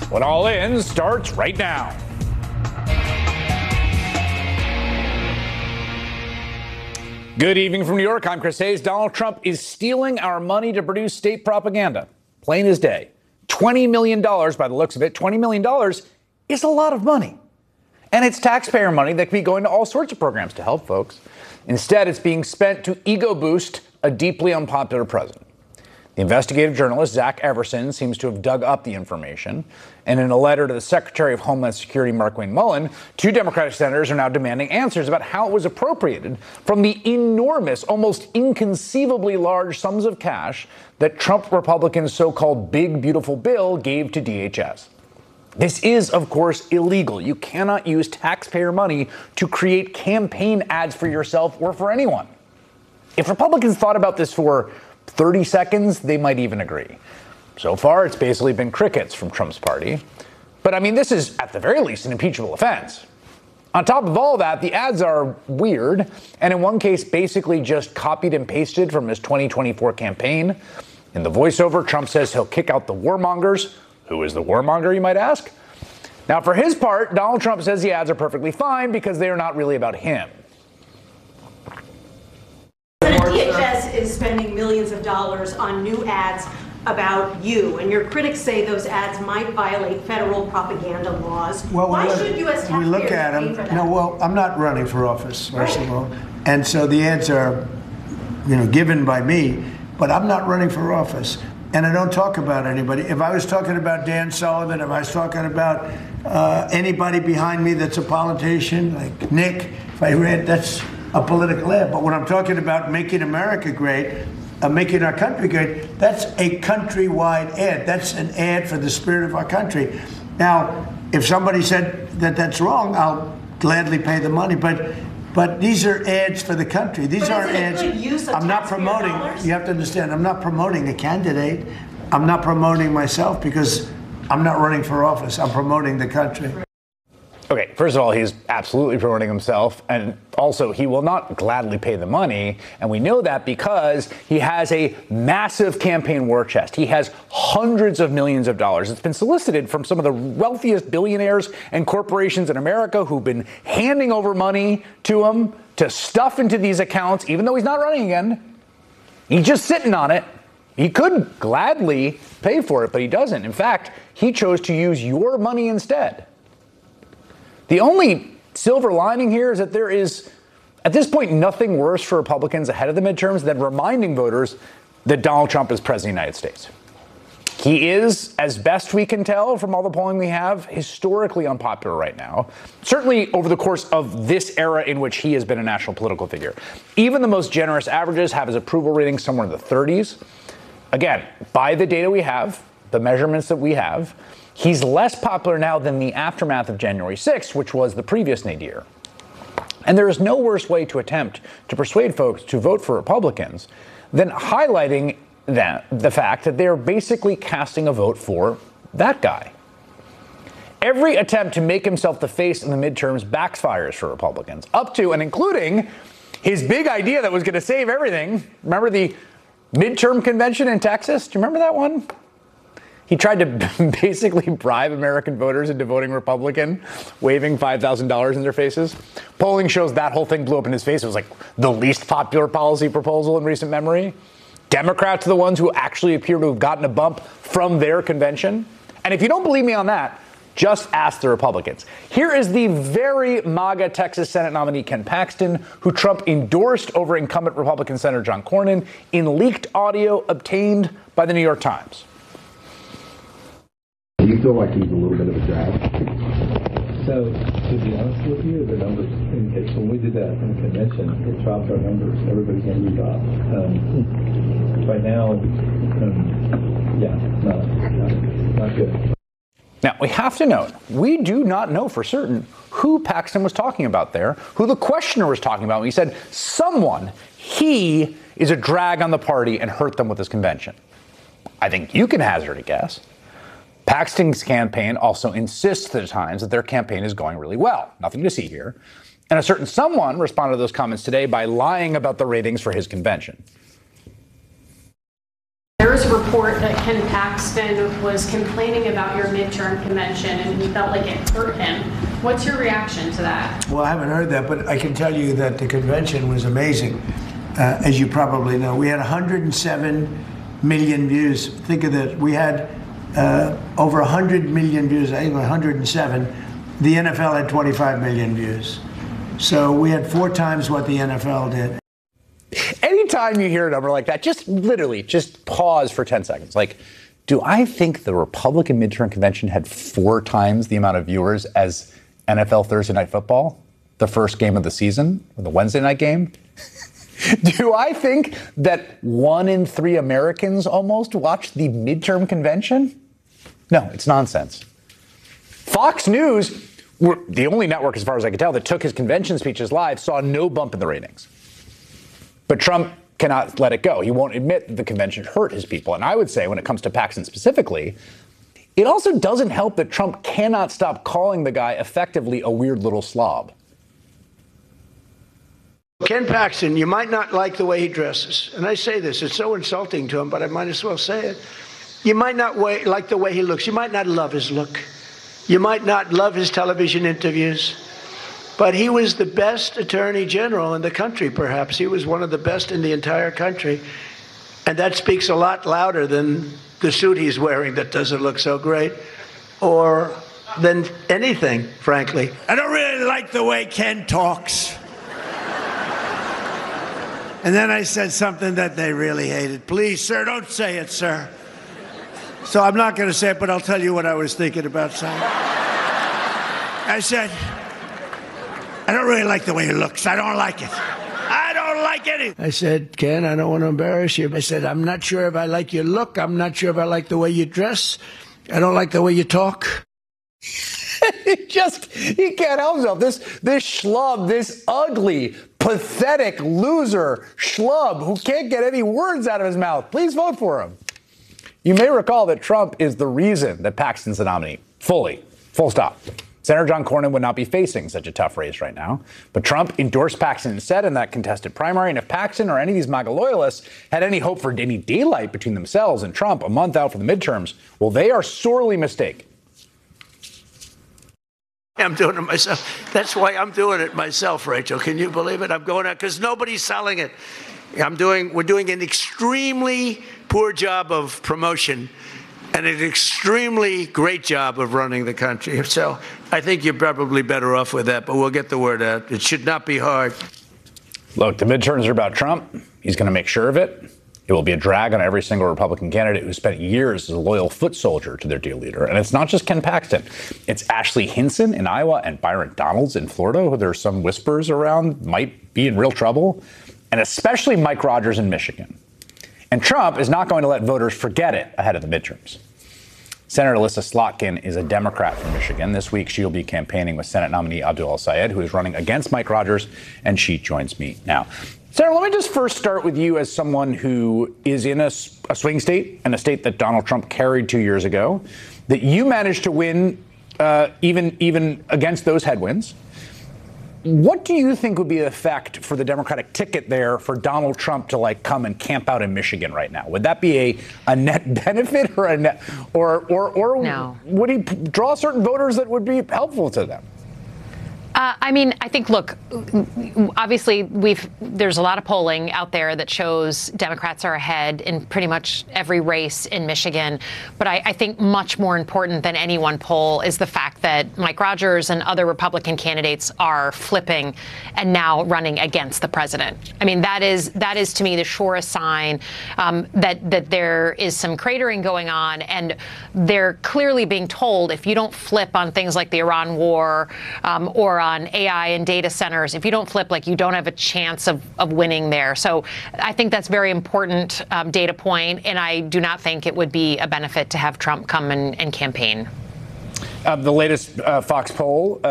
What All In starts right now. Good evening from New York. I'm Chris Hayes. Donald Trump is stealing our money to produce state propaganda. Plain as day. $20 million by the looks of it. $20 million is a lot of money. And it's taxpayer money that could be going to all sorts of programs to help folks. Instead, it's being spent to ego boost a deeply unpopular president. The investigative journalist Zach Everson seems to have dug up the information. And in a letter to the Secretary of Homeland Security, Markwayne Mullin, two Democratic senators are now demanding answers about how it was appropriated from the enormous, almost inconceivably large sums of cash that Trump Republicans' so-called big, beautiful bill gave to DHS. This is, of course, illegal. You cannot use taxpayer money to create campaign ads for yourself or for anyone. If Republicans thought about this for 30 seconds, they might even agree. So far, it's basically been crickets from Trump's party. But I mean, this is, at the very least, an impeachable offense. On top of all that, the ads are weird, and in one case, basically just copied and pasted from his 2024 campaign. In the voiceover, Trump says he'll kick out the warmongers. Who is the warmonger, you might ask? Now, for his part, Donald Trump says the ads are perfectly fine because they are not really about him. DHS is spending millions of dollars on new ads about you, and your critics say those ads might violate federal propaganda laws. Well, why should U.S. taxpayers we look at pay them? for that? No, well, I'm not running for office, first of all, and so the ads are, given by me, but I'm not running for office, and I don't talk about anybody. If I was talking about Dan Sullivan, if I was talking about anybody behind me that's a politician, like Nick, if I read, that's a political ad. But when I'm talking about making America great, making our country great, that's a countrywide ad. That's an ad for the spirit of our country. Now, if somebody said that that's wrong, I'll gladly pay the money. But these are ads for the country. These aren't ads. I'm not promoting. You have to understand. I'm not promoting a candidate. I'm not promoting myself because I'm not running for office. I'm promoting the country. Okay, first of all, he's absolutely promoting himself, and also he will not gladly pay the money, and we know that because he has a massive campaign war chest. He has hundreds of millions of dollars. It's been solicited from some of the wealthiest billionaires and corporations in America who've been handing over money to him to stuff into these accounts, even though he's not running again. He's just sitting on it. He could gladly pay for it, but he doesn't. In fact, he chose to use your money instead. The only silver lining here is that there is, at this point, nothing worse for Republicans ahead of the midterms than reminding voters that Donald Trump is president of the United States. He is, as best we can tell from all the polling we have, historically unpopular right now, certainly over the course of this era in which he has been a national political figure. Even the most generous averages have his approval rating somewhere in the 30s. Again, by the data we have, the measurements that we have, he's less popular now than the aftermath of January 6th, which was the previous nadir. And there is no worse way to attempt to persuade folks to vote for Republicans than highlighting the fact that they're basically casting a vote for that guy. Every attempt to make himself the face in the midterms backfires for Republicans, up to and including his big idea that was going to save everything. Remember the midterm convention in Texas? Do you remember that one? He tried to basically bribe American voters into voting Republican, waving $5,000 in their faces. Polling shows that whole thing blew up in his face. It was like the least popular policy proposal in recent memory. Democrats are the ones who actually appear to have gotten a bump from their convention. And if you don't believe me on that, just ask the Republicans. Here is the very MAGA Texas Senate nominee Ken Paxton, who Trump endorsed over incumbent Republican Senator John Cornyn in leaked audio obtained by the New York Times. Do you feel like he's a little bit of a drag? So, to be honest with you, the numbers indicate when we did that in the convention, it dropped our numbers. Everybody's going to drop. Right now, not good. Now, we have to note, we do not know for certain who Paxton was talking about there, who the questioner was talking about when he said he is a drag on the party and hurt them with his convention. I think you can hazard a guess. Paxton's campaign also insists at times that their campaign is going really well. Nothing to see here. And a certain someone responded to those comments today by lying about the ratings for his convention. There is a report that Ken Paxton was complaining about your midterm convention and he felt like it hurt him. What's your reaction to that? Well, I haven't heard that, but I can tell you that the convention was amazing. As you probably know, we had 107 million views. Think of this. We had over 100 million views, I think 107. The NFL had 25 million views. So we had 4 times what the NFL did. Anytime you hear a number like that, just pause for 10 seconds. Like, do I think the Republican midterm convention had 4 times the amount of viewers as NFL Thursday Night Football, the first game of the season, or the Wednesday night game? Do I think that 1 in 3 Americans almost watched the midterm convention? No, it's nonsense. Fox News, the only network, as far as I can tell, that took his convention speeches live, saw no bump in the ratings. But Trump cannot let it go. He won't admit that the convention hurt his people. And I would say, when it comes to Paxton specifically, it also doesn't help that Trump cannot stop calling the guy effectively a weird little slob. Ken Paxton, you might not like the way he dresses. And I say this, it's so insulting to him, but I might as well say it. You might not like the way he looks. You might not love his look. You might not love his television interviews. But he was the best attorney general in the country, perhaps. He was one of the best in the entire country. And that speaks a lot louder than the suit he's wearing that doesn't look so great, or than anything, frankly. I don't really like the way Ken talks. And then I said something that they really hated. Please, sir, don't say it, sir. So I'm not going to say it, but I'll tell you what I was thinking about saying. I said, I don't really like the way he looks. I don't like it. I don't like it. I said, Ken, I don't want to embarrass you. I said, I'm not sure if I like your look. I'm not sure if I like the way you dress. I don't like the way you talk. He can't help himself. This schlub, this ugly, pathetic loser schlub who can't get any words out of his mouth. Please vote for him. You may recall that Trump is the reason that Paxton's the nominee. Full stop. Senator John Cornyn would not be facing such a tough race right now. But Trump endorsed Paxton instead in that contested primary. And if Paxton or any of these MAGA loyalists had any hope for any daylight between themselves and Trump a month out from the midterms, well, they are sorely mistaken. I'm doing it myself. That's why I'm doing it myself, Rachel. Can you believe it? I'm going out because nobody's selling it. We're doing an extremely poor job of promotion and an extremely great job of running the country. So I think you're probably better off with that, but we'll get the word out. It should not be hard. Look, the midterms are about Trump. He's going to make sure of it. It will be a drag on every single Republican candidate who spent years as a loyal foot soldier to their dear leader. And it's not just Ken Paxton. It's Ashley Hinson in Iowa and Byron Donalds in Florida, who there are some whispers around might be in real trouble, and especially Mike Rogers in Michigan. And Trump is not going to let voters forget it ahead of the midterms. Senator Alyssa Slotkin is a Democrat from Michigan. This week, she'll be campaigning with Senate nominee Abdul El-Sayed, who is running against Mike Rogers, and she joins me now. Senator, let me just first start with you as someone who is in a swing state, and a state that Donald Trump carried 2 years ago, that you managed to win even against those headwinds. What do you think would be the effect for the Democratic ticket there for Donald Trump to come and camp out in Michigan right now? Would that be a net benefit or a net, or no. Would he draw certain voters that would be helpful to them? I think, look, obviously there's a lot of polling out there that shows Democrats are ahead in pretty much every race in Michigan. But I think much more important than any one poll is the fact that Mike Rogers and other Republican candidates are flipping and now running against the president. I mean, that is to me the surest sign that there is some cratering going on. And they're clearly being told, if you don't flip on things like the Iran war or on AI and data centers, if you don't flip, you don't have a chance of winning there. So I think that's very important data point, and I do not think it would be a benefit to have Trump come and campaign. The latest Fox poll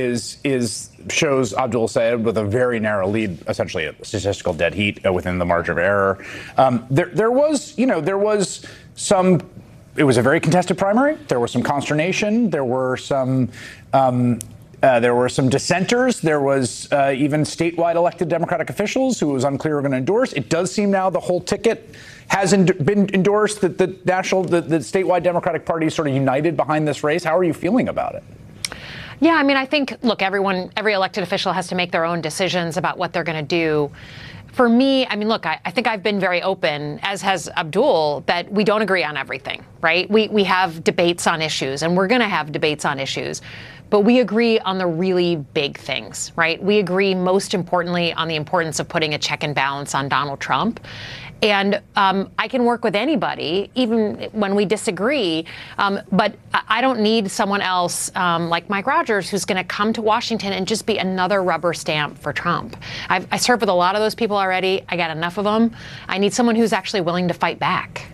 shows Abdul El-Sayed with a very narrow lead, essentially a statistical dead heat within the margin of error. There was some. It was a very contested primary. There was some consternation. There were some There were some dissenters. There was even statewide elected Democratic officials who it was unclear were going to endorse. It does seem now the whole ticket has been endorsed, that the statewide Democratic Party is sort of united behind this race. How are you feeling about it? Yeah, I mean, I think, look, every elected official has to make their own decisions about what they're going to do. For me, I mean, look, I think I've been very open, as has Abdul, that we don't agree on everything, right? We have debates on issues, and we're going to have debates on issues. But we agree on the really big things, right? We agree most importantly on the importance of putting a check and balance on Donald Trump. And I can work with anybody, even when we disagree. But I don't need someone else like Mike Rogers, who's going to come to Washington and just be another rubber stamp for Trump. I served with a lot of those people already. I got enough of them. I need someone who's actually willing to fight back.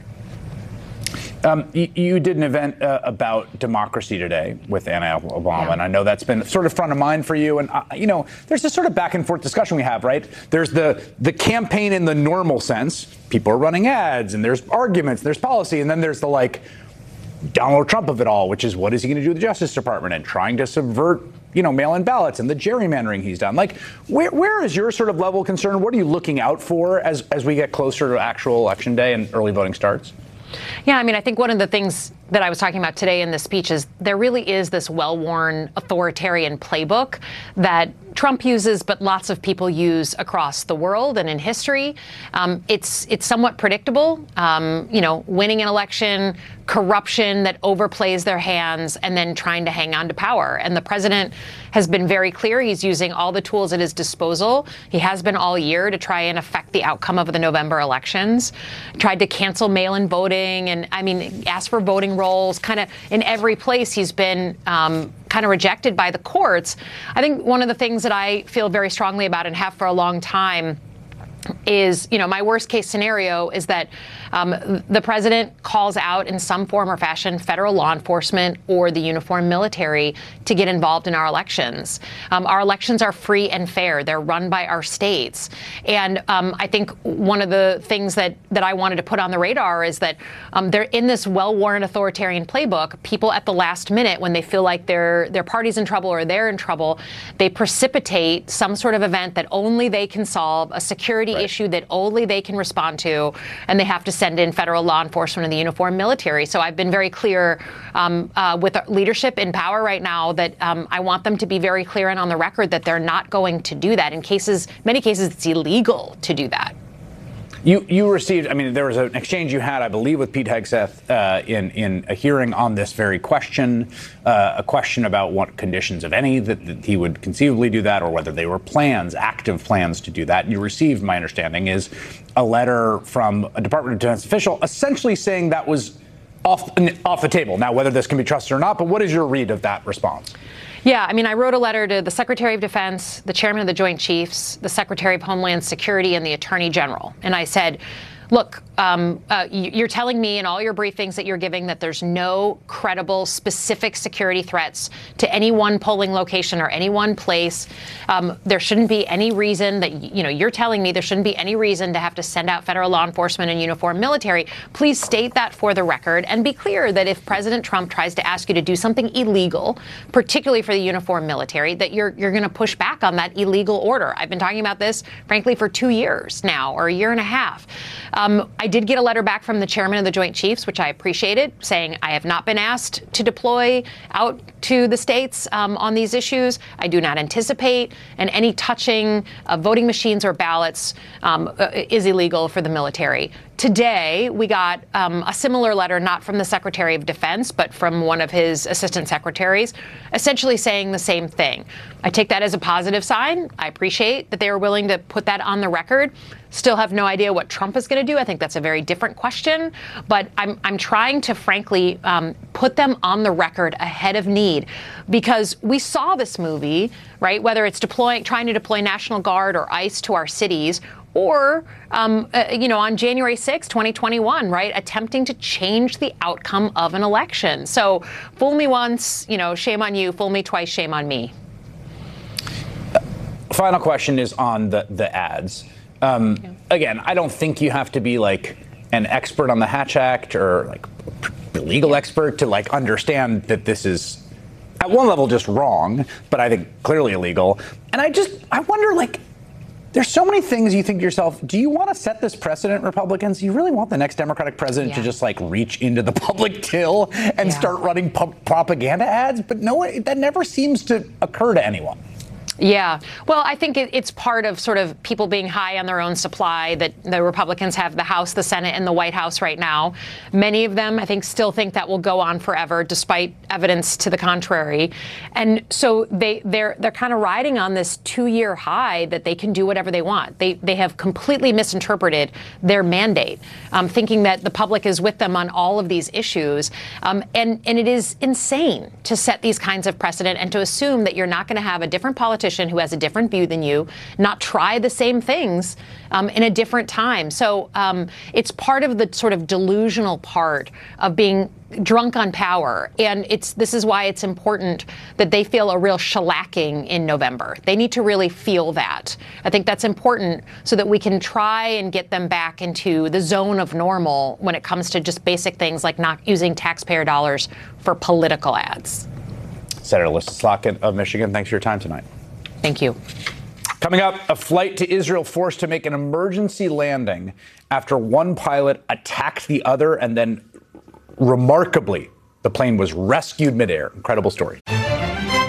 You did an event about democracy today with Anna Obama, and I know that's been sort of front of mind for you. And, there's this sort of back and forth discussion we have, right? There's the campaign in the normal sense. People are running ads, and there's arguments, there's policy, and then there's the, Donald Trump of it all, which is what is he going to do with the Justice Department and trying to subvert, mail-in ballots and the gerrymandering he's done. Where is your sort of level of concern? What are you looking out for as we get closer to actual election day and early voting starts? Yeah, I mean, I think one of the things that I was talking about today in this speech is there really is this well-worn authoritarian playbook that Trump uses, but lots of people use across the world and in history. It's somewhat predictable, winning an election, corruption that overplays their hands, and then trying to hang on to power. And the president has been very clear. He's using all the tools at his disposal. He has been all year to try and affect the outcome of the November elections, tried to cancel mail-in voting, and asked for voting rolls. Kind of in every place he's been kind of rejected by the courts. I think one of the things that I feel very strongly about and have for a long time is, my worst case scenario is that the president calls out in some form or fashion federal law enforcement or the uniformed military to get involved in our elections. Our elections are free and fair. They're run by our states. And I think one of the things that I wanted to put on the radar is that they're in this well-worn authoritarian playbook. People at the last minute, when they feel like their party's in trouble or they're in trouble, they precipitate some sort of event that only they can solve, a security issue that only they can respond to, and they have to send in federal law enforcement and the uniformed military. So I've been very clear with leadership in power right now that I want them to be very clear and on the record that they're not going to do that. In many cases, it's illegal to do that. You received, there was an exchange you had, I believe, with Pete Hegseth in a hearing on this very question, a question about what conditions, if any, that he would conceivably do that, or whether they were active plans to do that. And you received, my understanding, is a letter from a Department of Defense official essentially saying that was off the table. Now, whether this can be trusted or not, but what is your read of that response? Yeah, I wrote a letter to the Secretary of Defense, the Chairman of the Joint Chiefs, the Secretary of Homeland Security, and the Attorney General. And I said, look, you're telling me in all your briefings that you're giving that there's no credible, specific security threats to any one polling location or any one place. There shouldn't be any reason that, you're telling me there shouldn't be any reason to have to send out federal law enforcement and uniformed military. Please state that for the record and be clear that if President Trump tries to ask you to do something illegal, particularly for the uniformed military, that you're going to push back on that illegal order. I've been talking about this, frankly, for 2 years now, or a year and a half. I did get a letter back from the Chairman of the Joint Chiefs, which I appreciated, saying I have not been asked to deploy out to the states on these issues. I do not anticipate, and any touching of voting machines or ballots is illegal for the military. Today, we got a similar letter, not from the Secretary of Defense, but from one of his assistant secretaries, essentially saying the same thing. I take that as a positive sign. I appreciate that they were willing to put that on the record. Still have no idea what Trump is going to do. I think that's a very different question. But I'm trying to, frankly, put them on the record ahead of need, because we saw this movie, right? Whether it's trying to deploy National Guard or ICE to our cities, or, on January 6, 2021, right, attempting to change the outcome of an election. So fool me once, shame on you. Fool me twice, shame on me. Final question is on the ads. Again, I don't think you have to be an expert on the Hatch Act or a legal expert to understand that this is at one level just wrong, but I think clearly illegal. And I wonder, like, there's so many things you think to yourself, do you want to set this precedent, Republicans? You really want the next Democratic president to just like reach into the public till and start running propaganda ads? But no, that never seems to occur to anyone. Yeah. Well, I think it's part of sort of people being high on their own supply that the Republicans have the House, the Senate, and the White House right now. Many of them, I think, still think that will go on forever, despite evidence to the contrary. And so they're kind of riding on this 2-year high that they can do whatever they want. They have completely misinterpreted their mandate, thinking that the public is with them on all of these issues. And it is insane to set these kinds of precedent and to assume that you're not going to have a different politician who has a different view than you not try the same things in a different time. So it's part of the sort of delusional part of being drunk on power. And this is why it's important that they feel a real shellacking in November. They need to really feel that. I think that's important so that we can try and get them back into the zone of normal when it comes to just basic things like not using taxpayer dollars for political ads. Senator Elissa Slotkin of Michigan, thanks for your time tonight. Thank you. Coming up, a flight to Israel forced to make an emergency landing after one pilot attacked the other, and then remarkably, the plane was rescued midair. Incredible story.